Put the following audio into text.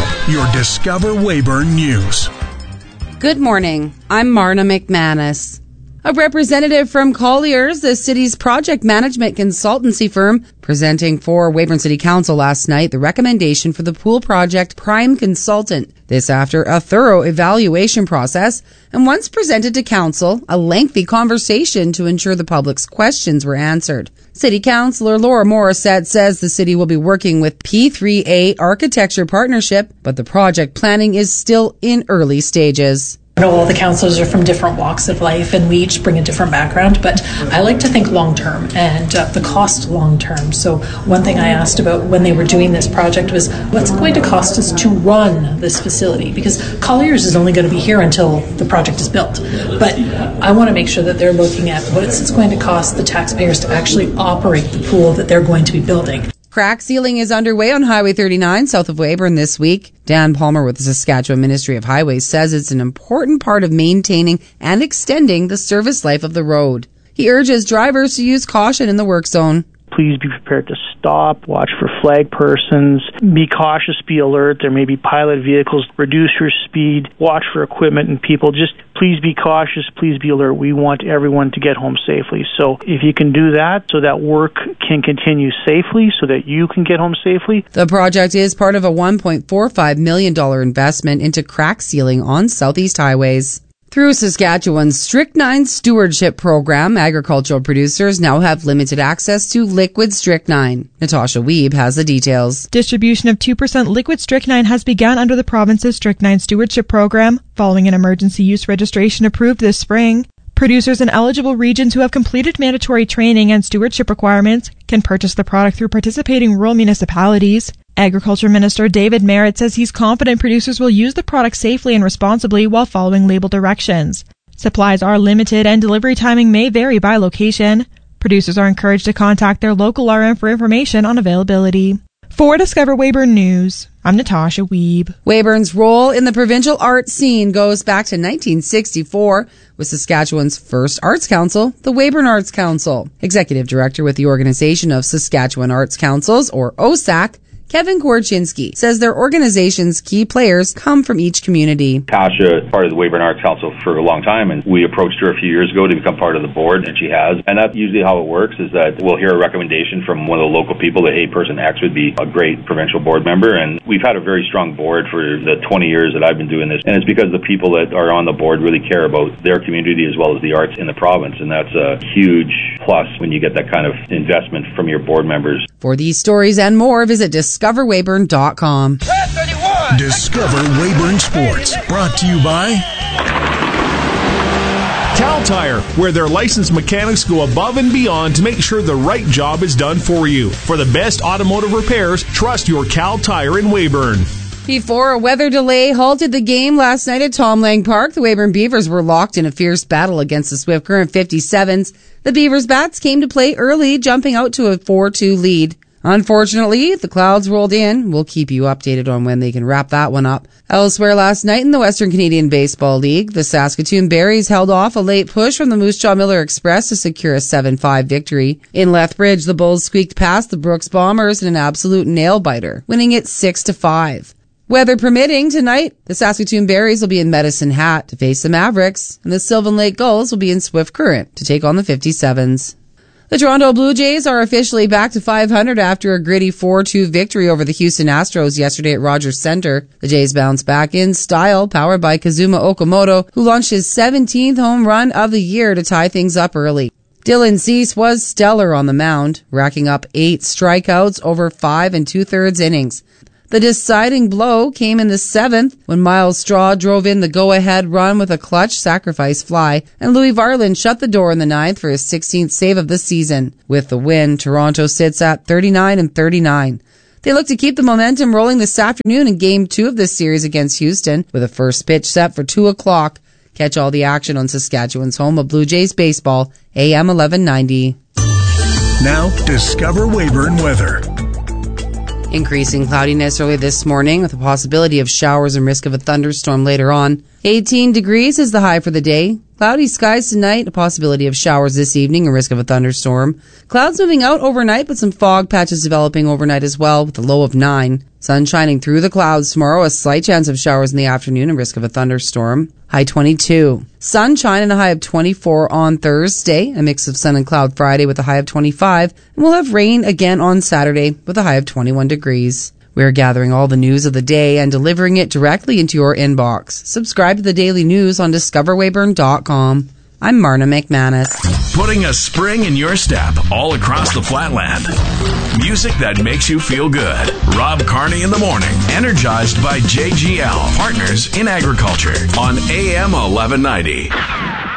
your Discover Weyburn News. Good morning. I'm Marna McManus. A representative from Colliers, the city's project management consultancy firm, presenting for Weyburn City Council last night the recommendation for the pool project prime consultant. This after a thorough evaluation process and once presented to council, a lengthy conversation to ensure the public's questions were answered. City Councillor Laura Morissette says the city will be working with P3A Architecture Partnership, but the project planning is still in early stages. I know all the councillors are from different walks of life and we each bring a different background, but I like to think long-term and the cost long-term. So one thing I asked about when they were doing this project was what's it going to cost us to run this facility? Because Colliers is only going to be here until the project is built. But I want to make sure that they're looking at what it's going to cost the taxpayers to actually operate the pool that they're going to be building. Crack sealing is underway on Highway 39 south of Weyburn this week. Dan Palmer with the Saskatchewan Ministry of Highways says it's an important part of maintaining and extending the service life of the road. He urges drivers to use caution in the work zone. Please be prepared to stop, watch for flag persons, be cautious, be alert. There may be pilot vehicles. Reduce your speed, watch for equipment and people. Just please be cautious, please be alert. We want everyone to get home safely. So if you can do that so that work can continue safely, so that you can get home safely. The project is part of a $1.45 million investment into crack sealing on Southeast highways. Through Saskatchewan's Strychnine Stewardship Program, agricultural producers now have limited access to liquid strychnine. Natasha Wiebe has the details. Distribution of 2% liquid strychnine has begun under the province's Strychnine Stewardship Program, following an emergency use registration approved this spring. Producers in eligible regions who have completed mandatory training and stewardship requirements can purchase the product through participating rural municipalities. Agriculture Minister David Merritt says he's confident producers will use the product safely and responsibly while following label directions. Supplies are limited and delivery timing may vary by location. Producers are encouraged to contact their local RM for information on availability. For Discover Weyburn News, I'm Natasha Wiebe. Weyburn's role in the provincial art scene goes back to 1964 with Saskatchewan's first arts council, the Weyburn Arts Council. Executive Director with the Organization of Saskatchewan Arts Councils, or OSAC, Kevin Korchinski, says their organization's key players come from each community. Tasha, part of the Weyburn Arts Council for a long time, and we approached her a few years ago to become part of the board, and she has. And that's usually how it works, is that we'll hear a recommendation from one of the local people that, hey, person X would be a great provincial board member. And we've had a very strong board for the 20 years that I've been doing this. And it's because the people that are on the board really care about their community as well as the arts in the province. And that's a huge plus when you get that kind of investment from your board members. For these stories and more, visit discoverweyburn.com. Discover Weyburn Sports, brought to you by Cal Tire, where their licensed mechanics go above and beyond to make sure the right job is done for you. For the best automotive repairs, trust your Cal Tire in Weyburn. Before a weather delay halted the game last night at Tom Lang Park, the Weyburn Beavers were locked in a fierce battle against the Swift Current 57s. The Beavers' bats came to play early, jumping out to a 4-2 lead. Unfortunately, the clouds rolled in. We'll keep you updated on when they can wrap that one up. Elsewhere last night in the Western Canadian Baseball League, the Saskatoon Berries held off a late push from the Moose Jaw Miller Express to secure a 7-5 victory. In Lethbridge, the Bulls squeaked past the Brooks Bombers in an absolute nail-biter, winning it 6-5. Weather permitting, tonight, the Saskatoon Berries will be in Medicine Hat to face the Mavericks, and the Sylvan Lake Gulls will be in Swift Current to take on the 57s. The Toronto Blue Jays are officially back to 500 after a gritty 4-2 victory over the Houston Astros yesterday at Rogers Centre. The Jays bounced back in style, powered by Kazuma Okamoto, who launched his 17th home run of the year to tie things up early. Dylan Cease was stellar on the mound, racking up 8 strikeouts over 5 2/3 innings. The deciding blow came in the 7th when Miles Straw drove in the go-ahead run with a clutch sacrifice fly, and Louis Varland shut the door in the 9th for his 16th save of the season. With the win, Toronto sits at 39-39. They look to keep the momentum rolling this afternoon in Game 2 of this series against Houston, with a first pitch set for 2 o'clock. Catch all the action on Saskatchewan's home of Blue Jays baseball, AM 1190. Now, Discover Weyburn weather. Increasing cloudiness early this morning with a possibility of showers and risk of a thunderstorm later on. 18 degrees is the high for the day. Cloudy skies tonight, a possibility of showers this evening and risk of a thunderstorm. Clouds moving out overnight, but some fog patches developing overnight as well with a low of 9. Sun shining through the clouds tomorrow. A slight chance of showers in the afternoon and risk of a thunderstorm. High 22. Sunshine and a high of 24 on Thursday. A mix of sun and cloud Friday with a high of 25. And we'll have rain again on Saturday with a high of 21 degrees. We're gathering all the news of the day and delivering it directly into your inbox. Subscribe to the Daily News on discoverweyburn.com. I'm Marna McManus. Putting a spring in your step all across the flatland. Music that makes you feel good. Rob Carney in the morning. Energized by JGL, Partners in Agriculture on AM 1190.